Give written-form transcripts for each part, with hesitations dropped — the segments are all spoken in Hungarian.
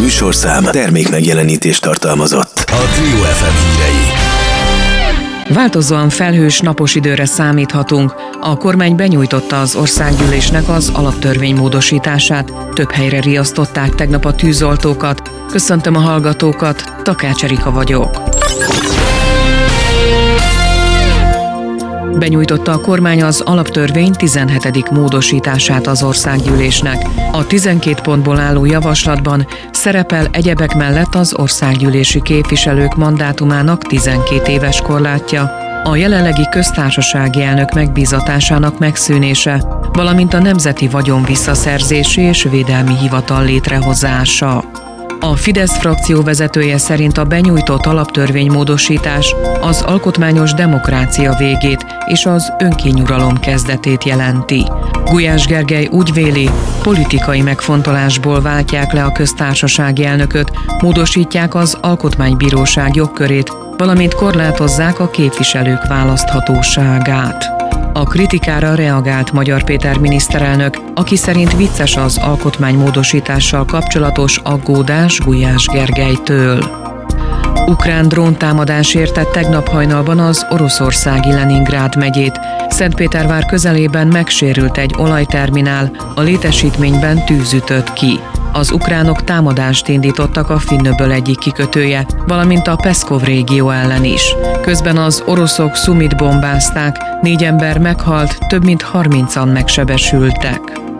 műsorszám termékmegjelenítést tartalmazott. A Trio FM hírei. Változóan felhős, napos időre számíthatunk. A kormány benyújtotta az országgyűlésnek az alaptörvény módosítását. Több helyre riasztották tegnap a tűzoltókat. Köszöntöm a hallgatókat, Takács Erika vagyok. Benyújtotta a kormány az alaptörvény 17. módosítását az országgyűlésnek. A 12 pontból álló javaslatban szerepel egyebek mellett az országgyűlési képviselők mandátumának 12 éves korlátja, a jelenlegi köztársasági elnök megbízatásának megszűnése, valamint a Nemzeti Vagyon Visszaszerzési és Védelmi Hivatal létrehozása. A Fidesz frakció vezetője szerint a benyújtott alaptörvénymódosítás az alkotmányos demokrácia végét és az önkényuralom kezdetét jelenti. Gulyás Gergely úgy véli, politikai megfontolásból váltják le a köztársasági elnököt, módosítják az alkotmánybíróság jogkörét, valamint korlátozzák a képviselők választhatóságát. A kritikára reagált Magyar Péter miniszterelnök, aki szerint vicces az alkotmánymódosítással kapcsolatos aggódás Gulyás Gergelytől. Ukrán dróntámadás érte tegnap hajnalban az oroszországi Leningrád megyét. Szentpétervár közelében megsérült egy olajterminál, a létesítményben tűz ütött ki. Az ukránok támadást indítottak a Finnöböl egyik kikötője, valamint a Peszkov régió ellen is. Közben az oroszok Szumit bombázták, 4 ember meghalt, több mint 30-an megsebesültek.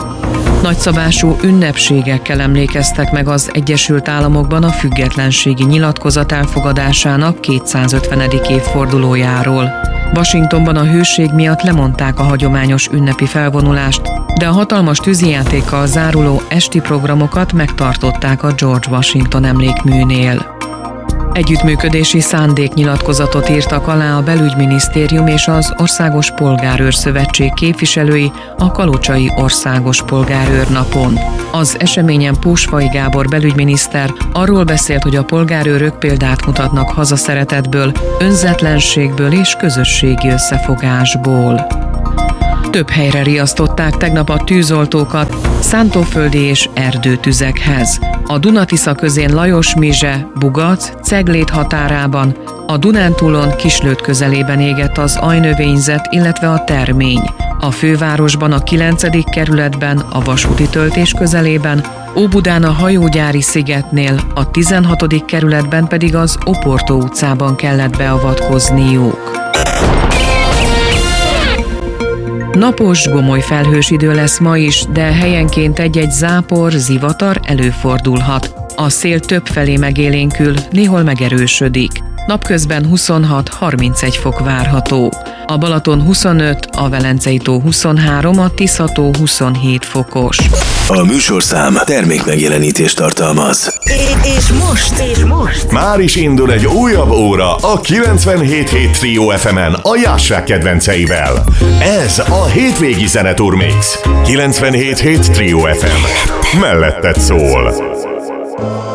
Nagyszabású ünnepségekkel emlékeztek meg az Egyesült Államokban a függetlenségi nyilatkozat elfogadásának 250. évfordulójáról. Washingtonban a hőség miatt lemondták a hagyományos ünnepi felvonulást, de a hatalmas tűzijátékkal záruló esti programokat megtartották a George Washington emlékműnél. Együttműködési szándéknyilatkozatot írtak alá a Belügyminisztérium és az Országos Polgárőr Szövetség képviselői a Kalocsai Országos Polgárőr napon. Az eseményen Pósfai Gábor belügyminiszter arról beszélt, hogy a polgárőrök példát mutatnak hazaszeretetből, önzetlenségből és közösségi összefogásból. Több helyre riasztották tegnap a tűzoltókat szántóföldi és erdőtüzekhez. A Duna-Tisza közén Lajos-Mizse, Bugac, Ceglét határában, a Dunántúlon Kislőd közelében égett az ajnövényzet, illetve a termény. A fővárosban a 9. kerületben, a vasúti töltés közelében, Óbudán a hajógyári szigetnél, a 16. kerületben pedig az Oportó utcában kellett beavatkozniuk. Napos, gomoly felhős idő lesz ma is, de helyenként egy-egy zápor, zivatar előfordulhat. A szél többfelé megélénkül, néhol megerősödik. Napközben 26-31 fok várható. A Balaton 25, a Velencei-tó 23, a Tisza-tó 27 fokos. A műsorszám termékmegjelenítést tartalmaz. És most már is indul egy újabb óra a 97.7 Trio FM-en a Jássák kedvenceivel. Ez a hétvégi zeneturmix. 97.7 Trio FM. Melletted szól.